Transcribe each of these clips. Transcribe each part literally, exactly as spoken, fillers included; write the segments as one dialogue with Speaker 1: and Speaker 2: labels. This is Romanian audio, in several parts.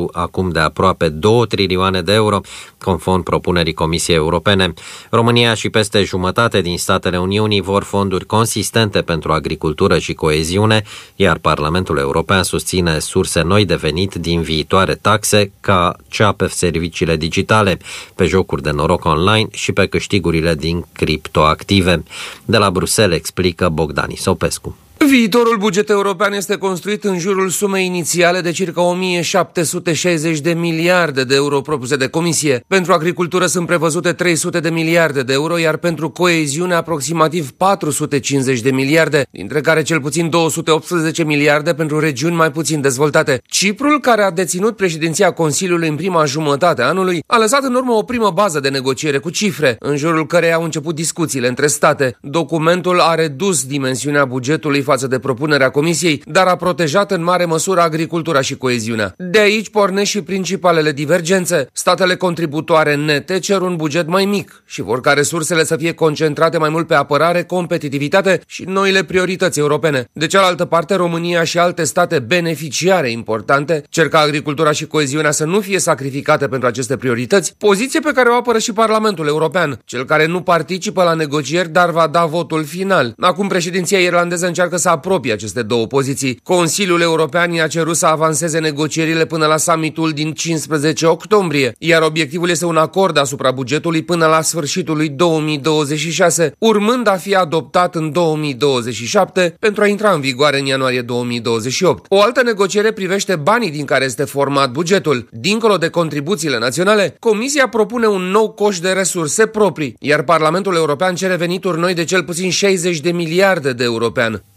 Speaker 1: mediu acum de aproape două trilioane de euro, conform propunerii Comisiei Europene. România și peste jumătate din statele Uniunii vor fonduri consistente pentru agricultură și coeziune, iar Parlamentul European susține surse noi de venit din viitoare taxe, ca cea pe serviciile digitale, pe jocuri de noroc online și pe câștigurile din criptoactive. De la Bruxelles explică Bogdan Isopescu.
Speaker 2: Viitorul buget european este construit în jurul sumei inițiale de circa o mie șapte sute șaizeci de miliarde de euro propuse de Comisie. Pentru agricultură sunt prevăzute trei sute de miliarde de euro, iar pentru coeziune aproximativ patru sute cincizeci de miliarde, dintre care cel puțin două sute optsprezece miliarde pentru regiuni mai puțin dezvoltate. Ciprul, care a deținut președinția Consiliului în prima jumătate a anului, a lăsat în urmă o primă bază de negociere cu cifre, în jurul căreia au început discuțiile între state. Documentul a redus dimensiunea bugetului față de propunerea Comisiei, dar a protejat în mare măsură agricultura și coeziunea. De aici pornesc și principalele divergențe. Statele contributoare nete cer un buget mai mic și vor ca resursele să fie concentrate mai mult pe apărare, competitivitate și noile priorități europene. De cealaltă parte, România și alte state beneficiare importante cer ca agricultura și coeziunea să nu fie sacrificate pentru aceste priorități, poziție pe care o apără și Parlamentul European, cel care nu participă la negocieri, dar va da votul final. Acum președinția irlandeză încearcă să apropie aceste două poziții. Consiliul European i-a cerut să avanseze negocierile până la summitul din cincisprezece octombrie, iar obiectivul este un acord asupra bugetului până la sfârșitul lui două mii douăzeci și șase, urmând a fi adoptat în două mii douăzeci și șapte pentru a intra în vigoare în ianuarie două mii douăzeci și opt. O altă negociere privește banii din care este format bugetul. Dincolo de contribuțiile naționale, Comisia propune un nou coș de resurse proprii, iar Parlamentul European cere venituri noi de cel puțin șaizeci de miliarde de euro pe an.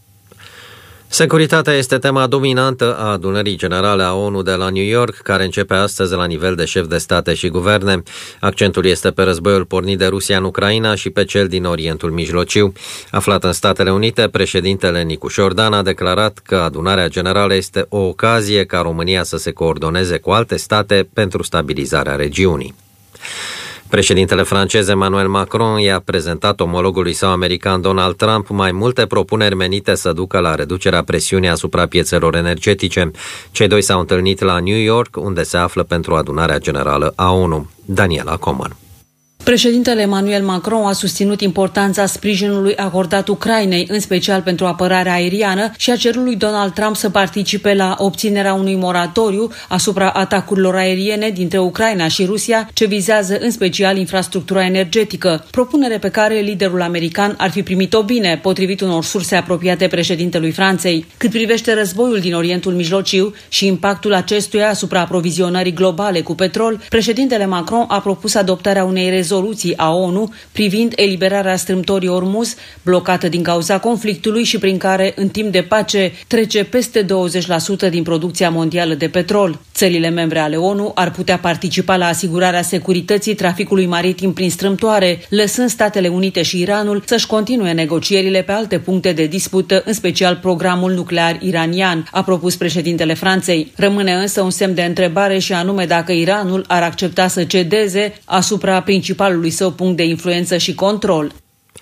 Speaker 1: Securitatea este tema dominantă a adunării generale a ONU de la New York, care începe astăzi la nivel de șef de state și guverne. Accentul este pe războiul pornit de Rusia în Ucraina și pe cel din Orientul Mijlociu. Aflat în Statele Unite, președintele Nicușor Dan a declarat că adunarea generală este o ocazie ca România să se coordoneze cu alte state pentru stabilizarea regiunii. Președintele francez Emmanuel Macron i-a prezentat omologului său american Donald Trump mai multe propuneri menite să ducă la reducerea presiunii asupra piețelor energetice. Cei doi s-au întâlnit la New York, unde se află pentru adunarea generală a ONU. Daniela Coman.
Speaker 3: Președintele Emmanuel Macron a susținut importanța sprijinului acordat Ucrainei, în special pentru apărarea aeriană, și a cerut lui Donald Trump să participe la obținerea unui moratoriu asupra atacurilor aeriene dintre Ucraina și Rusia, ce vizează în special infrastructura energetică, propunere pe care liderul american ar fi primit-o bine, potrivit unor surse apropiate președintelui Franței. Cât privește războiul din Orientul Mijlociu și impactul acestuia asupra aprovizionării globale cu petrol, președintele Macron a propus adoptarea unei rezoluții rezoluții a ONU privind eliberarea strâmtorii Ormuz, blocată din cauza conflictului și prin care, în timp de pace, trece peste douăzeci la sută din producția mondială de petrol. Țările membre ale ONU ar putea participa la asigurarea securității traficului maritim prin strâmtoare, lăsând Statele Unite și Iranul să-și continue negocierile pe alte puncte de dispută, în special programul nuclear iranian, a propus președintele Franței. Rămâne însă un semn de întrebare și anume dacă Iranul ar accepta să cedeze asupra principalului său punct de influență și control.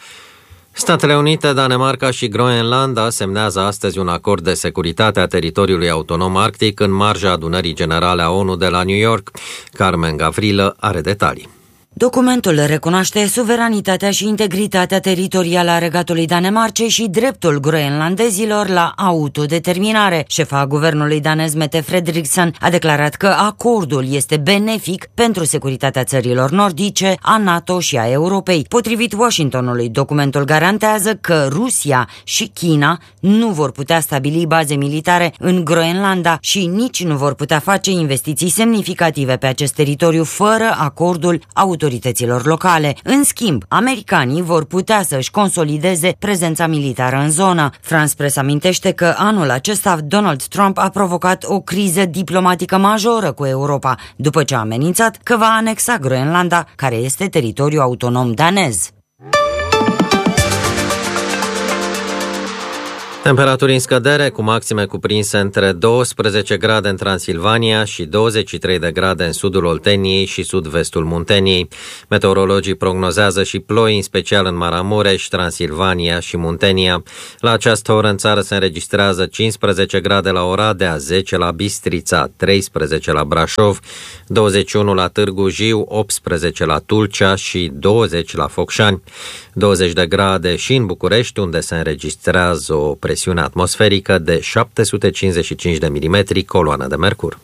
Speaker 1: Statele Unite, Danemarca și Groenlanda semnează astăzi un acord de securitate a teritoriului autonom arctic în marja adunării generale a ONU de la New York. Carmen Gavrilă are detalii.
Speaker 4: Documentul recunoaște suveranitatea și integritatea teritorială a Regatului Danemarcei și dreptul groenlandezilor la autodeterminare. Șefa guvernului danez Mette Frederiksen a declarat că acordul este benefic pentru securitatea țărilor nordice, a NATO și a Europei. Potrivit Washingtonului, documentul garantează că Rusia și China nu vor putea stabili baze militare în Groenlanda și nici nu vor putea face investiții semnificative pe acest teritoriu fără acordul autorităților autorităților locale. În schimb, americanii vor putea să-și consolideze prezența militară în zonă. France Press amintește că anul acesta Donald Trump a provocat o criză diplomatică majoră cu Europa, după ce a amenințat că va anexa Groenlanda, care este teritoriu autonom danez.
Speaker 1: Temperaturi în scădere, cu maxime cuprinse între douăsprezece grade în Transilvania și douăzeci și trei de grade în sudul Olteniei și sud-vestul Munteniei. Meteorologii prognozează și ploi, în special în Maramureș, Transilvania și Muntenia. La această oră în țară se înregistrează cincisprezece grade la Oradea, zece la Bistrița, treisprezece la Brașov, douăzeci și unu la Târgu Jiu, optsprezece la Tulcea și douăzeci la Focșani. douăzeci de grade și în București, unde se înregistrează o presiune atmosferică de șapte sute cincizeci și cinci de milimetri, coloană de mercur.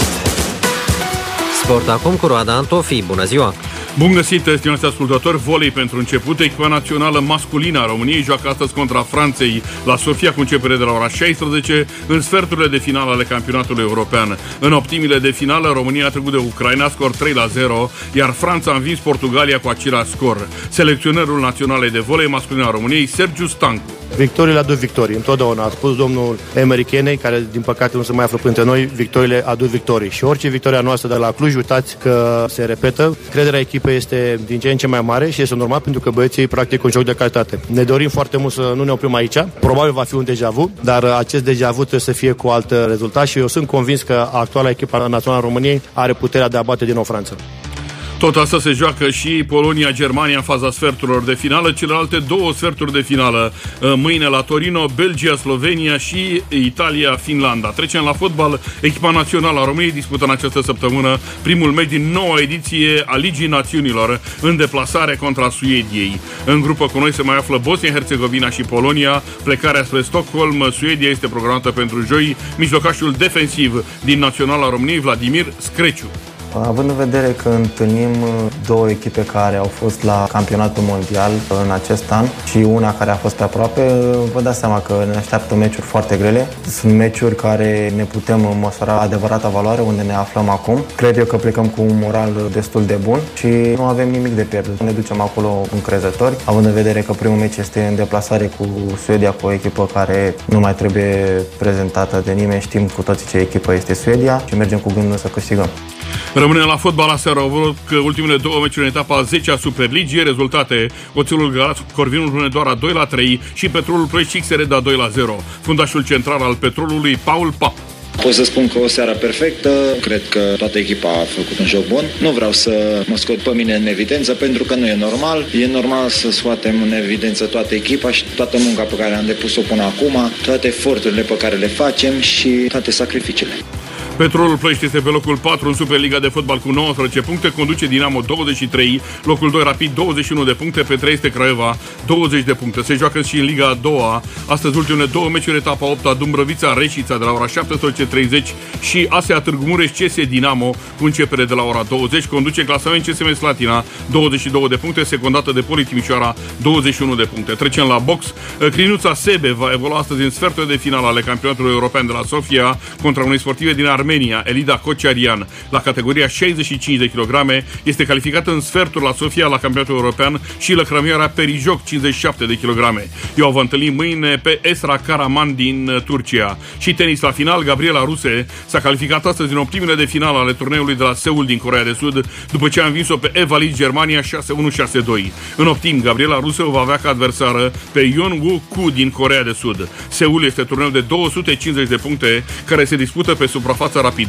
Speaker 1: Sport acum cu Roada Antofi. Bună ziua!
Speaker 5: Bun găsit, stimați ascultători! Volei pentru început. Echipa națională masculină a României joacă astăzi contra Franței la Sofia cu începere de la ora șaisprezece în sferturile de finală ale campionatului european. În optimile de finală, România a trecut de Ucraina, scor trei la zero, iar Franța a învins Portugalia cu același scor. Selecționerul naționalei de volei masculină a României, Sergiu Stancu.
Speaker 6: Victoriile aduc victorii, întotdeauna. A spus domnul Emery Keney, care din păcate nu se mai află printre noi, victoriile aduc victorii. Și orice victoria noastră de la Cluj, uitați că se repetă. Crederea echipei este din ce în ce mai mare și este normal pentru că băieții practic un joc de calitate. Ne dorim foarte mult să nu ne oprim aici. Probabil va fi un deja vu, dar acest deja vu trebuie să fie cu alt rezultat și eu sunt convins că actuala echipa națională a României are puterea de a bate din nou Franța.
Speaker 5: Tot asta se joacă și Polonia-Germania în faza sferturilor de finală, celelalte două sferturi de finală mâine la Torino, Belgia-Slovenia și Italia-Finlanda. Trecem la fotbal. Echipa națională a României dispută în această săptămână primul meci din noua ediție a Ligii Națiunilor în deplasare contra Suediei. În grupă cu noi se mai află Bosnia-Herzegovina și Polonia. Plecarea spre Stockholm, Suedia este programată pentru joi. Mijlocașul defensiv din Naționala României, Vladimir Screciu.
Speaker 7: Având în vedere că întâlnim două echipe care au fost la campionatul mondial în acest an și una care a fost pe aproape, vă dați seama că ne așteaptă meciuri foarte grele. Sunt meciuri care ne putem măsura adevărata valoare unde ne aflăm acum. Cred eu că plecăm cu un moral destul de bun și nu avem nimic de pierdut. Ne ducem acolo încrezători, având în vedere că primul meci este în deplasare cu Suedia, cu o echipă care nu mai trebuie prezentată de nimeni. Știm cu toții ce echipă este Suedia și mergem cu gândul să câștigăm.
Speaker 5: Rămânem la fotbal. Aseară au avut ultimele două meciuri în etapa a zecea Superligii. Rezultate: Oțelul Galați cu Corvinul Hunedoara doi la trei și Petrolul Ploiești X R da doi la zero. Fundașul central al Petrolului, Paul Pap.
Speaker 8: Pot să spun că o seară perfectă, cred că toată echipa a făcut un joc bun. Nu vreau să mă scot pe mine în evidență pentru că nu e normal. E normal să scoatem în evidență toată echipa și toată munca pe care am depus-o până acum, toate eforturile pe care le facem și toate sacrificiile.
Speaker 5: Petrolul Ploiești este pe locul patru în Superliga de fotbal cu nouăsprezece puncte, conduce Dinamo douăzeci și trei, locul doi Rapid douăzeci și unu de puncte, pe trei este Craiova douăzeci de puncte. Se joacă și în Liga a doua, astăzi ultimele două meciuri, etapa opta, Dumbrăvița Reșița de la ora șaptesprezece treizeci și A S E A Târgu Mureș C S Dinamo cu începere de la ora douăzeci. Conduce clasament C S M Slatina douăzeci și două de puncte, secundată de Poli Timișoara douăzeci și unu de puncte. Trecem la box. Crinuța Sebe va evolua astăzi în sferturile de finală ale campionatului european de la Sofia contra unei sportive din Armenia, Elida Kociarian, la categoria șaizeci și cinci de kilograme. Este calificată în sfertul la Sofia la campionatul european și lăcrămioara Perijoc, cincizeci și șapte de kilograme. Eu o va întâlni mâine pe Esra Karaman din Turcia. Și tenis la final, Gabriela Ruse s-a calificat astăzi în optimile de finală ale turneului de la Seul din Coreea de Sud, după ce a învins-o pe Eva Lee Germania șase unu șase doi. În optim, Gabriela Ruse o va avea ca adversară pe Yeon Woo Koo din Coreea de Sud. Seul este turneul de două sute cincizeci de puncte care se dispută pe suprafața rapidă.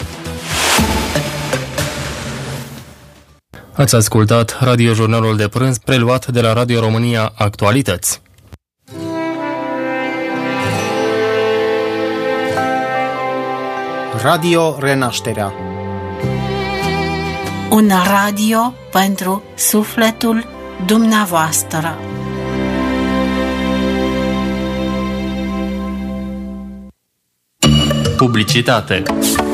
Speaker 9: Ați ascultat radiojurnalul de prânz preluat de la Radio România Actualități.
Speaker 10: Radio Renașterea.
Speaker 11: Un radio pentru sufletul dumneavoastră.
Speaker 9: Publicitate.